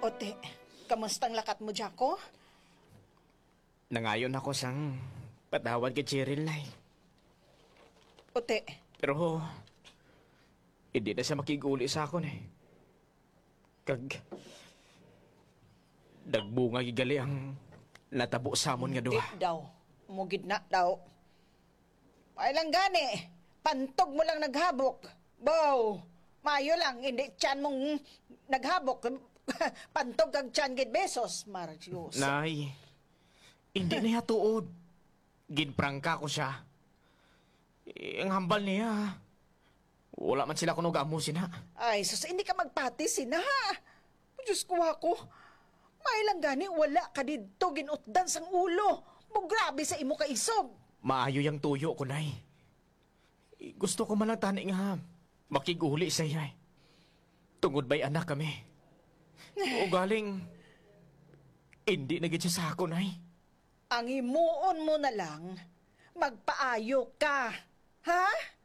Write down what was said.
Ote, kamustang lakat mo, Jaco? Nangayon ako sang patawad kay Cheryl na Ote, Pero, hindi na siya makiguli sa akon Dagbunga gigali ang natabo sa amon nga di duha. daw. Mugid na daw. Ay lang gani. Pantog mo lang naghabok. Bow, mayo lang. Hindi tiyan mong naghabok. Pantog kang tiyan gid besos, Marjus. Nay, hindi na tuod. Ginprangka ko siya. Ang hambal niya. Wala man sila kuno gamusin ha. Ay, sus, hindi ka magpati sina. Diyos ko ako. May lang gani, wala ka dito ginutdan sang ulo. Mo grabe sa imo ka isog. Maayo yung tuyo ko, nay. Gusto ko man lang tani nga makiguli sa iya. Tungod ba'y anak kami. O galing, hindi na gid siya sa ako, nay. Ang imuon mo na lang, magpaayo ka. Ha?